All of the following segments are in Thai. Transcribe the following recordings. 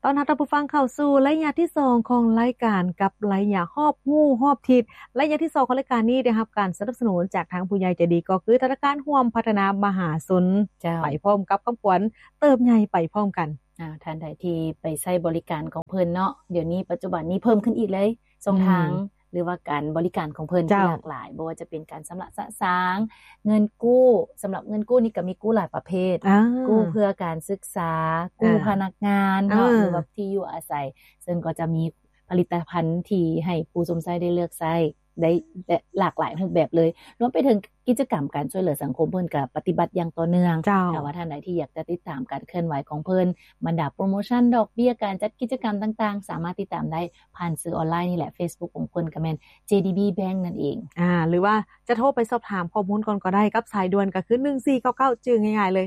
อนรับท่านผู้ฟังเข้าสู่ระยะที่2ของรายการกับระยะฮอบฮู้ฮอบทิศระยะที่2ของรายการนี้ได้รับการสนับสนุนจากทางผู้ใหญ่ใจดีก็คือธนาคารร่วมพัฒนามหาชนไปพร้อมกับคำขวัญเติบใหญ่ไปพร้อมกันท่านใดที่ไปใช้บริการของเพิ่นเนาะเดี๋ยวนี้ปัจจุบันนี้เพิ่มขึ้นอีกเลยช่องทางหรือว่าการบริการของเพิ่นที่หลากหลายบ่ว่าจะเป็นการชำระสะสางเงินกู้สำหรับเงินกู้นี่ก็มีกู้หลายประเภทกู้เพื่อการศึกษากู้พนักงานเนาะหรือว่าที่อยู่อาศัยซึ่งก็จะมีผลิตภัณฑ์ที่ให้ผู้สมใช้ได้เลือกใช้ได้หลากหลายรูปแบบเลยรวมไปถึงกิจกรรมการช่วยเหลือสังคมเพิ่นก็ปฏิบัติอย่างต่อเนื่องถ้าว่าท่านใดที่อยากจะติดตามการเคลื่อนไหวของเพิ่นบรรดาโปรโมชั่นดอกเบี้ยการจัดกิจกรรมต่างๆสามารถติดตามได้ผ่านสื่อออนไลน์นี่แหละ Facebook ของเพิ่นก็แม่น JDB Bank นั่นเองหรือว่าจะโทรไปสอบถามข้อมูลก่อนก็ได้กับสายด่วนก็คือ1499ชื่อง่ายๆเลย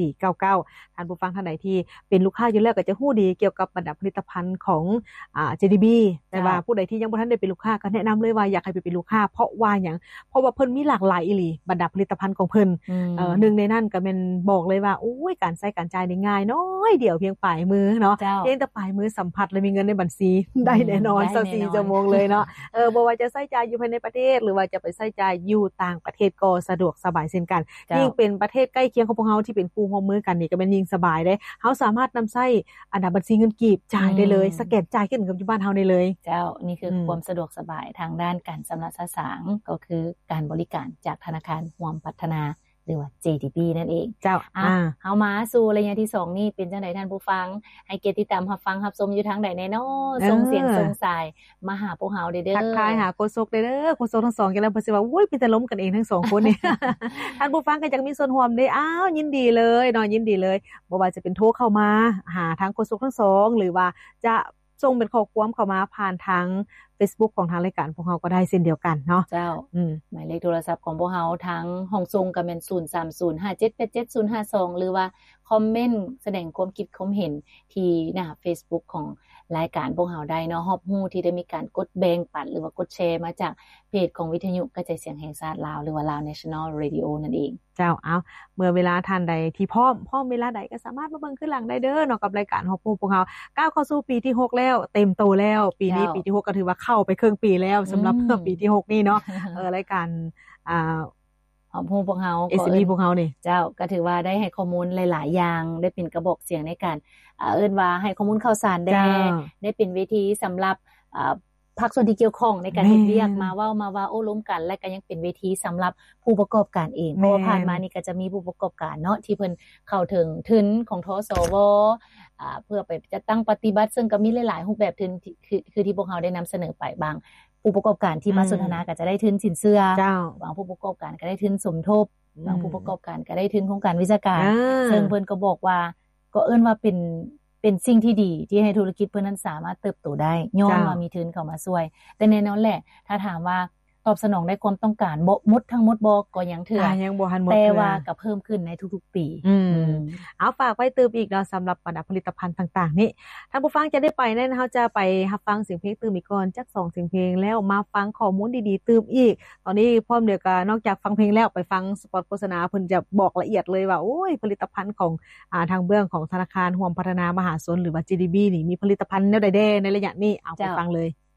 1499ท่านผู้ฟังท่านใดที่เป็นลูกค้าอยู่แล้วก็จะฮู้ดีเกี่ยวกับบรรดาผลิตภัณฑ์ของJDB แต่ว่าผู้ใดที่ยังบ่ทันได้เป็นลูกค้าก็แนะนำเลยว่าอยากให้ไปเป็นลูกค้าเพราะว่าหยังเพราะว่าเพิ่นมีหลากหลายอีหลีบรรดาผลิตภัณฑ์ของเพิ่นหนึ่งในนั้นก็แม่นบอกเลยว่าโอ้ยการใช้การจ่ายนี่ง่ายน้อยเดียวเพียงปลายมือเนาะเพียงแต่ปลายมือสัมผัสแล้วมีเงินในบัญชีได้แน่นอน24ชั่วโมงเลยเนาะบ่ว่าจะใช้จ่ายอยู่ภายในประเทศหรือว่าจะไปใช้จ่ายอยู่ต่างประเทศก็สะดวกสบายเช่นกันยิ่งเป็นประเทศใกล้เคียงของพวกเฮาที่เป็นคู่ร่วมมือกันนี่ก็เป็นยิ่งสบายเด้เฮาสามารถนำใช้บัญชีเงินกีบจ่ายได้เลยสแกนจ่ายขึ้นกับอยู่บ้านเฮาได้เลยเจ้านี่คือความสะดวกสบายทางด้านการชำระสะสางก็คือการบริการจากธนาคารร่วมพัฒนาหรือว่า JDB นั่นเองเจ้าเฮามาสู่ระยะที่2นี่เป็นจังได๋ท่านผู้ฟังให้เกียรติติดตามรับฟังรับชมอยู่ทางใดแน่น้อส่งเสียงส่งสายมาหาพวกเฮาเด้อทักทายหาโกซกเด้อโกซกทั้ง2กันแล้วเพิ่นสิว่าอุ้ยเป็นแต่ล้มกันเองทั้ง2คนนี่ ท่านผู้ฟังก็จังมีส่วนร่วมเด้ยินดีเลยเนาะยินดีเลยบ่ว่าจะเป็นโทรเข้ามาหาทางโกซกทั้ง2หรือว่าจะส่งเป็นข้อความเข้ามาผ่านทาง Facebook ของทางรายการพวกเฮาก็ได้เช่นเดียวกันเนาะเจ้าหมายเลขโทรศัพท์ของพวกเฮาทางห้องส่งก็แม่น0305787052หรือว่าคอมเมนต์แสดงความคิดความเห็นที่หน้า Facebook ของรายการพวกเฮาได้เนาะฮอบฮู้ที่ได้มีการกดแบ่งปันหรือว่ากดแชร์มาจากเพจของวิทยุกระจายเสียงแห่งชาติลาวหรือว่า Lao National Radio นั่นเองเจ้าเอาเมื่อเวลาท่านใดที่พร้อมเวลาใดก็สามารถมาเบิ่งขึ้นหลังได้เด้อเนาะกับรายการฮอบฮู้พวกเฮาก้าวเข้าสู่ปีที่6แล้วเต็มโตแล้วปีนี้ปีที่6ก็ถือว่าเข้าไปครึ่งปีแล้วสำหรับปีที่6นี่เนาะรายการฮอบฮู้พวกเฮา SME พวกเฮานี่เจ้าก็ถือว่าได้ให้ข้อมูลหลายๆอย่างได้เป็นกระบอกเสียงในการเอิ้นว่าให้ข้อมูลข่าวสารได้เป็นเวทีสำหรับภาคส่วนที่เกี่ยวข้องในการเฮ็ดเวียกมาเว้าโอ้ล้มกันและก็ยังเป็นเวทีสำหรับผู้ประกอบการเองเพราะผ่านมานี่ก็จะมีผู้ประกอบการเนาะที่เพิ่นเข้าถึงทุนของทสวเพื่อไปจัดตั้งปฏิบัติซึ่งก็มีหลายๆรูปแบบทุนคือที่พวกเฮาได้นำเสนอไปบางผู้ประกอบการที่มาสนทนาก็จะได้ทุนสินเชื่อบางผู้ประกอบการก็ได้ทุนสมทบบางผู้ประกอบการก็ได้ทุนโครงการวิชาการซึ่งเพิ่นก็บอกว่าก็เอิ้นว่าเป็นสิ่งที่ดีที่ให้ธุรกิจเพิ่นนั้นสามารถเติบโตได้ย้อนว่ามีทุนเข้ามาช่วยแต่แน่นอนแหละถ้าถามว่าตอบสนองได้ความต้องการบ่หมดทั้งหมดบ่ก็ยังเถื่อยังบ่ทันหมดแต่ว่าก็เพิ่มขึ้นในทุกๆปีเอาฝากไว้เติมอีกเนาะสำหรับบรรดาผลิตภัณฑ์ต่างๆนี่ท่านผู้ฟังจะได้ไปแน่เฮาจะไปรับฟังเสียงเพลงตื่มอีกก่อนจัก2เสียงเพลงแล้วมาฟังข้อมูลดีๆตื่มอีกตอนนี้พร้อมเดี๋ยวก็นอกจากฟังเพลงแล้วไปฟังสปอตโฆษณาเพิ่นจะบอกละเอียดเลยว่าโอ้ยผลิตภัณฑ์ของทางเบื้องของธนาคารร่วมพัฒนามหาชนหรือว่า JDB นี่มีผลิตภัณฑ์แนวใดๆในระยะนี้เอาไปฟังเลย